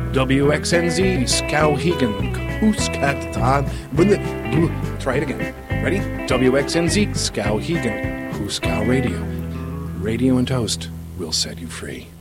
WXNZ, Skowhegan, Hooskatan. Try it again. Ready? WXNZ, Skowhegan, Hooskow Radio. Radio and Toast will set you free.